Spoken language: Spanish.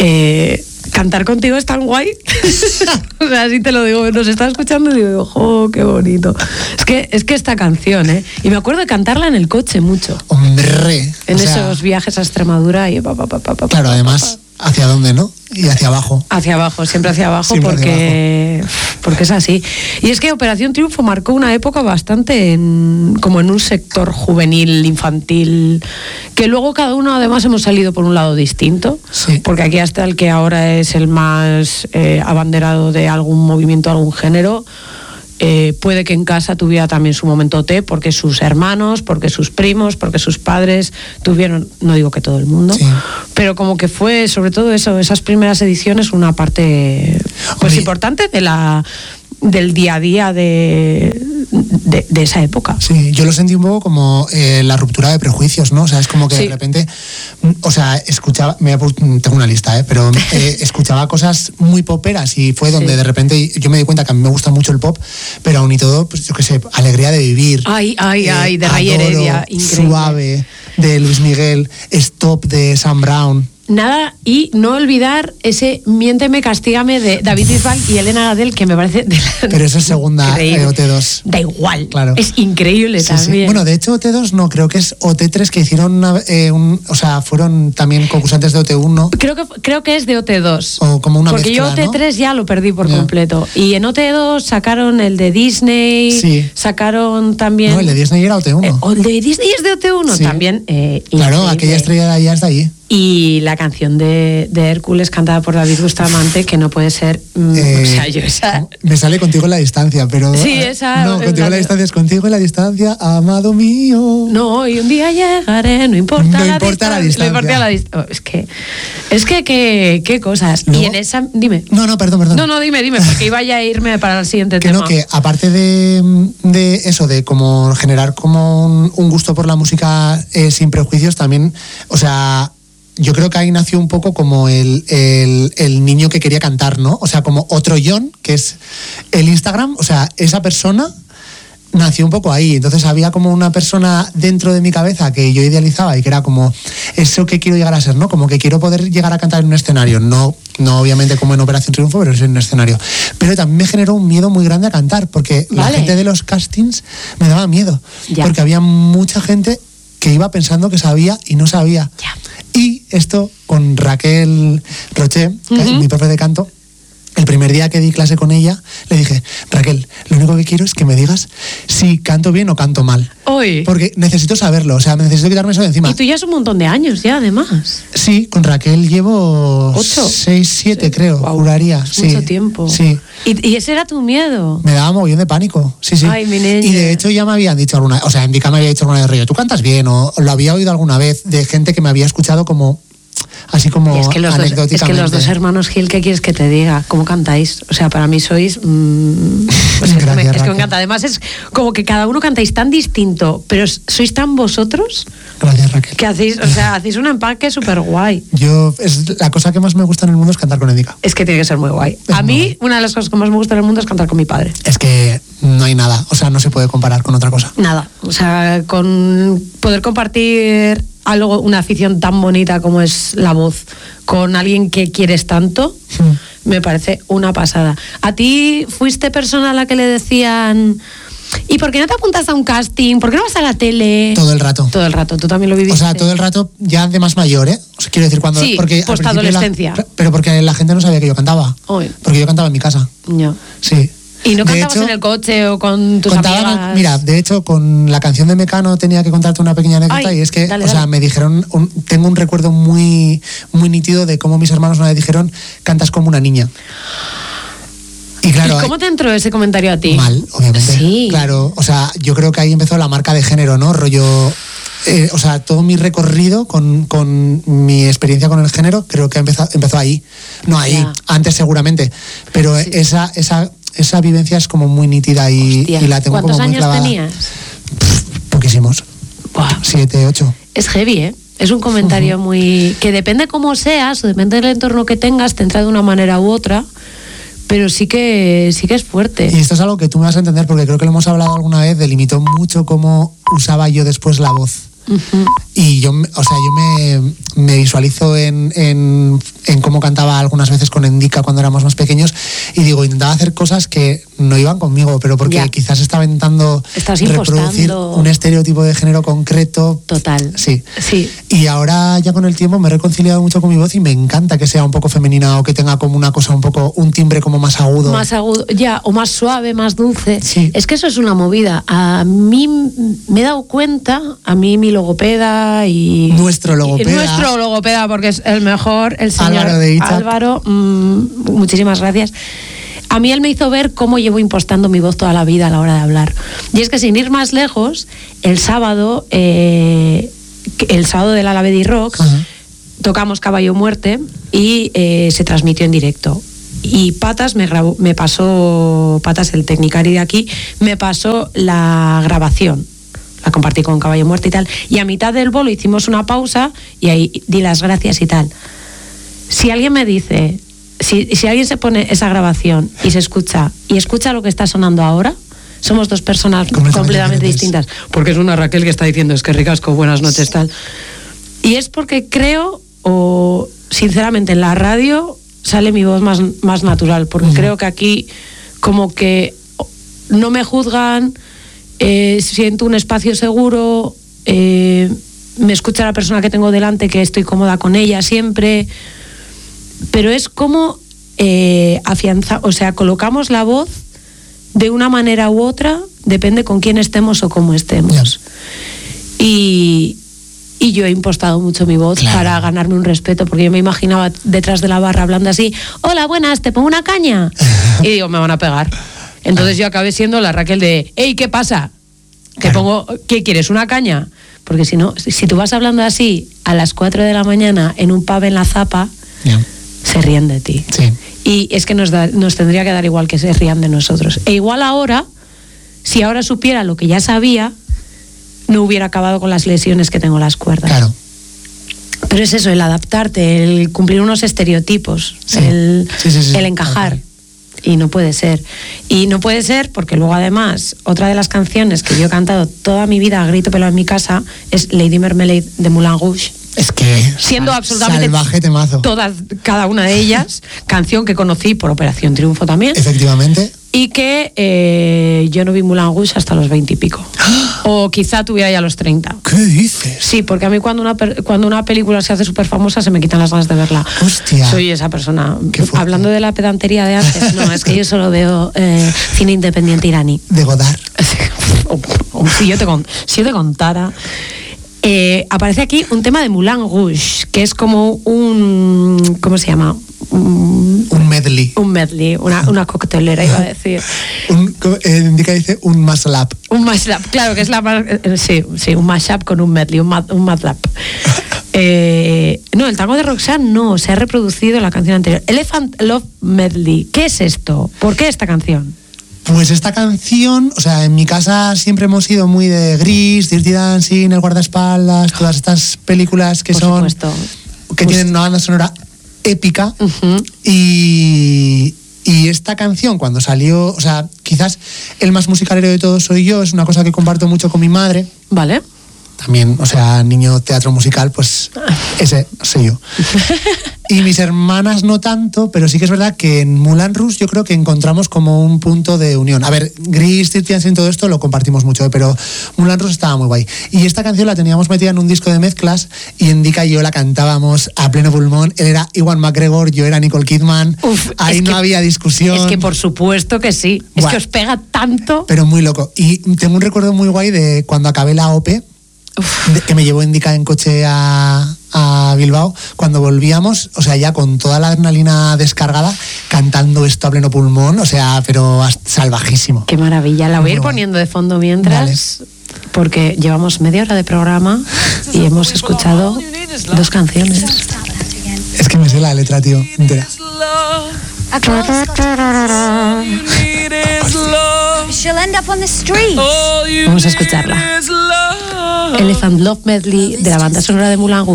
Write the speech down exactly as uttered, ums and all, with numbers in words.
Eh, cantar contigo es tan guay. O sea, así te lo digo, nos está escuchando y digo, ¡oh, qué bonito! Es que, es que esta canción, ¿eh? Y me acuerdo de cantarla en el coche mucho. Hombre. En o sea, esos viajes a Extremadura y pa, pa, pa, pa, pa, claro, pa, además, pa. ¿hacia dónde, no? Y hacia abajo. Hacia abajo, siempre hacia abajo, Siempre porque, hacia abajo. porque es así. Y es que Operación Triunfo marcó una época bastante en, como en un sector juvenil, infantil, que luego cada uno además hemos salido por un lado distinto, Sí. porque aquí hasta el que ahora es el más eh, abanderado de algún movimiento, algún género, Eh, puede que en casa tuviera también su momento T, porque sus hermanos, porque sus primos, porque sus padres tuvieron, no digo que todo el mundo, Sí. pero como que fue sobre todo eso, esas primeras ediciones, una parte pues Hombre. importante de la del día a día de, de, de esa época. Sí, yo lo sentí un poco como eh, la ruptura de prejuicios, ¿no? O sea, es como que Sí. de repente, o sea, escuchaba, me voy a- tengo una lista, ¿eh? Pero eh, escuchaba cosas muy poperas y fue donde Sí. de repente yo me di cuenta que a mí me gusta mucho el pop, pero aún y todo, pues yo qué sé, Alegría de Vivir. Ay, ay, eh, ay, de Ray Adoro, Heredia, increíble. Suave, de Luis Miguel, Stop, de Sam Brown. Nada, y no olvidar ese Miénteme, Castígame de David Bisbal y Elena Gadel, que me parece de la- Pero eso es segunda increíble. eh, O T dos. Da igual, Claro. es increíble Sí, sí. también. Bueno, de hecho O T dos no, creo que es O T tres que hicieron, una- eh, un, o sea, fueron también concursantes de O T uno. Creo que, creo que es de O T dos. O como una Porque yo mezcla, O T tres ya lo perdí por Ya. completo. Y en O T dos sacaron el de Disney, Sí. sacaron también... No, el de Disney era O T uno. Eh, o el de Disney es de O T uno Sí. también. eh, Claro, increíble. aquella estrella de allá es de allí. Y la canción de, de Hércules cantada por David Bustamante, que no puede ser... mm, Eh, o sea, yo esa... Me sale Contigo en la distancia, pero. Sí, esa- No, Contigo en la la- distancia es Contigo en la distancia, amado mío. No, y un día llegaré, no importa, No la, importa la distancia, no importa distancia. la dist- oh, es que, es que, qué, qué cosas. Luego- y en esa... Dime. No, no, perdón, perdón. No, no, dime, dime, porque iba ya a irme para el siguiente Que tema. no, que aparte de, de eso, de como generar como un, un gusto por la música eh, sin prejuicios, también, o sea, yo creo que ahí nació un poco como el, el, el niño que quería cantar, ¿no? O sea, como otro John, que es el Instagram, o sea, esa persona nació un poco ahí. Entonces había como una persona dentro de mi cabeza que yo idealizaba y que era como eso que quiero llegar a ser, ¿no? Como que quiero poder llegar a cantar en un escenario. No, no obviamente como en Operación Triunfo, pero sí en un escenario. Pero también me generó un miedo muy grande a cantar, porque la Vale. gente de los castings me daba miedo. Ya. Porque había mucha gente que iba pensando que sabía y no sabía. Ya. Y esto con Raquel Roché, que es Ujú. mi profe de canto, el primer día que di clase con ella, le dije, Raquel, lo único que quiero es que me digas si canto bien o canto mal. Hoy. Porque necesito saberlo, o sea, necesito quitarme eso de encima. Y tú ya es un montón de años ya, además. Sí, con Raquel llevo ¿Ocho? seis, siete, Sí. creo, Guau, juraría. es Sí. mucho tiempo. Sí. ¿Y, y ese era tu miedo? Me daba mogollón de pánico, sí, sí. Ay, mi niña. Y de hecho ya me habían dicho alguna, o sea, Indica me había dicho alguna vez, Río, ¿tú cantas bien? O lo había oído alguna vez de gente que me había escuchado como, así como Y es que, los dos, anecdóticamente. es que los dos hermanos Gil, ¿qué quieres que te diga? ¿Cómo cantáis? O sea, para mí sois... mm, pues es, que me, Gracias, es que me Raquel. encanta. Además es como que cada uno cantáis tan distinto, pero sois tan vosotros Gracias, Raquel. que hacéis, o sea, hacéis un empaque súper guay. Yo, es la cosa que más me gusta en el mundo es cantar con Indica. Es que tiene que ser muy guay. Es A muy mí, guay. una de las cosas que más me gusta en el mundo es cantar con mi padre. Es que no hay nada, o sea, no se puede comparar con otra cosa. Nada. O sea, con poder compartir algo, una afición tan bonita como es la voz, con alguien que quieres tanto, Mm. me parece una pasada. ¿A ti fuiste persona a la que le decían, ¿y por qué no te apuntas a un casting? ¿Por qué no vas a la tele? Todo el rato. Todo el rato, tú también lo viviste. O sea, todo el rato ya de más mayor, ¿eh? O sea, quiero decir, cuando... Sí, porque al postadolescencia. principio la- pero porque la gente no sabía que yo cantaba. Uy. Porque yo cantaba en mi casa. No. Sí. ¿Y no De cantabas hecho, en el coche o con tus contaban- amigas? Mira, de hecho, con la canción de Mecano tenía que contarte una pequeña anécdota. Ay, y es que, dale, o sea, dale. me dijeron, un- tengo un recuerdo muy, muy nítido de cómo mis hermanos una vez dijeron, cantas como una niña. Y claro, ¿Y cómo te entró ese comentario a ti? mal, obviamente. Sí. Claro, o sea, yo creo que ahí empezó la marca de género, ¿no? Rollo, eh, o sea, todo mi recorrido con, con mi experiencia con el género, creo que empezó, empezó ahí. No ahí, Ya. antes seguramente, pero Sí. esa, esa, esa vivencia es como muy nítida y, Hostia. y la tengo ¿Cuántos como muy años clavada. tenías? Poquísimos. Buah. Siete, ocho. Es heavy, ¿eh? Es un comentario muy... que depende cómo seas, o depende del entorno que tengas, te entra de una manera u otra, pero sí que sí que es fuerte. Y esto es algo que tú me vas a entender porque creo que lo hemos hablado alguna vez, delimitó mucho cómo usaba yo después la voz. Uh-huh. Y yo, o sea, yo me, me visualizo en, en, en cómo cantaba algunas veces con Endika cuando éramos más pequeños y digo, intentaba hacer cosas que no iban conmigo, pero porque ya. quizás estaba intentando Estás reproducir impostando. un estereotipo de género concreto. Total. Sí. sí. Y ahora ya con el tiempo me he reconciliado mucho con mi voz y me encanta que sea un poco femenina o que tenga como una cosa un poco, un timbre como más agudo. Más agudo, ya, o más suave, más dulce. Sí. Es que eso es una movida. A mí me he dado cuenta, a mí mi logopeda y... Nuestro logopeda. Y nuestro logopeda, porque es el mejor, el señor Álvaro de Itzak. Álvaro, mmm, muchísimas gracias. A mí él me hizo ver cómo llevo impostando mi voz toda la vida a la hora de hablar. Y es que sin ir más lejos, el sábado, eh, el sábado del Alavedi Rock, uh-huh. tocamos Caballo Muerte y eh, se transmitió en directo. Y Patas me grabó, me pasó, Patas, el tecnicari de aquí, me pasó la grabación. La compartí con Caballo Muerte y tal. Y a mitad del bolo hicimos una pausa y ahí di las gracias y tal. Si alguien me dice... Si, si alguien se pone esa grabación y se escucha y escucha lo que está sonando ahora, somos dos personas completamente, completamente distintas. Porque es una Raquel que está diciendo, es que ricasco, buenas noches, tal. Y es porque creo, o sinceramente en la radio sale mi voz más, más natural, porque uh-huh. creo que aquí como que no me juzgan, eh, siento un espacio seguro, eh, me escucha la persona que tengo delante, que estoy cómoda con ella siempre... Pero es como eh, afianzar, o sea, colocamos la voz de una manera u otra, depende con quién estemos o cómo estemos. Yes. Y, y yo he impostado mucho mi voz claro. para ganarme un respeto, porque yo me imaginaba detrás de la barra hablando así, hola, buenas, ¿te pongo una caña? Y digo, me van a pegar. Entonces yo acabé siendo la Raquel de, hey, ¿qué pasa? Te claro. pongo, ¿qué quieres, una caña? Porque si no, si tú vas hablando así a las cuatro de la mañana en un pub en La Zapa, yeah. se ríen de ti. Sí. Y es que nos, da, nos tendría que dar igual que se rían de nosotros. E igual ahora, si ahora supiera lo que ya sabía, no hubiera acabado con las lesiones que tengo en las cuerdas. Claro. Pero es eso, el adaptarte, el cumplir unos estereotipos, sí. el, sí, sí, sí. el encajar. Y no puede ser. Y no puede ser porque luego además, otra de las canciones que yo he cantado toda mi vida a grito pelado en mi casa es Lady Marmalade de Moulin Rouge. Es que siendo sal, absolutamente salvaje temazo. Todas, cada una de ellas, canción que conocí por Operación Triunfo también. Efectivamente. Y que eh, yo no vi Moulin Rouge hasta los veinte y pico. O quizá tuviera ya los treinta. ¿Qué dices? Sí, porque a mí cuando una, cuando una película se hace súper famosa se me quitan las ganas de verla. Hostia. Soy esa persona. Hablando de la pedantería de antes, no, es que yo solo veo eh, cine independiente iraní. De Godard. si, yo te, si yo te contara... Eh, aparece aquí un tema de Moulin Rouge, que es como un... ¿Cómo se llama? Un, un medley. Un medley, una, una coctelera, iba a decir. un, eh, indica, dice, un mashup. Un mashup, claro, que es la... Eh, sí, sí, un mashup con un medley, un, mad, un mashup. eh, no, el tango de Roxanne no, se ha reproducido en la canción anterior. Elephant Love Medley, ¿qué es esto? ¿Por qué esta canción? Pues esta canción, o sea, en mi casa siempre hemos sido muy de Gris, Dirty Dancing, El guardaespaldas, todas estas películas que Por son supuesto. que pues, tienen una banda sonora épica. Uh-huh. y, y esta canción cuando salió, o sea, quizás el más musicalero de todos soy yo, es una cosa que comparto mucho con mi madre. Vale. También, o sea, niño teatro musical, pues ese soy yo. Y mis hermanas no tanto, pero sí que es verdad que en Moulin Rouge yo creo que encontramos como un punto de unión. A ver, Gris, Dirty Dancing, todo esto lo compartimos mucho, ¿eh? Pero Moulin Rouge estaba muy guay. Y esta canción la teníamos metida en un disco de mezclas y Endika y yo la cantábamos a pleno pulmón. Él era Ewan McGregor, yo era Nicole Kidman. Uf, Ahí no que, había discusión. Es que por supuesto que sí. Es bueno, que os pega tanto. Pero muy loco. Y tengo un recuerdo muy guay de cuando acabé la O P E, de, que me llevó Endika en coche a, a Bilbao, cuando volvíamos, o sea, ya con toda la adrenalina descargada, cantando esto a pleno pulmón, o sea, pero salvajísimo. Qué maravilla, la voy a ir poniendo de fondo mientras, vale. Porque llevamos media hora de programa y hemos escuchado dos canciones. Es que me sé la letra, tío, entera. Vamos a escucharla. Elephant Love Medley de la banda sonora de Moulin Rouge.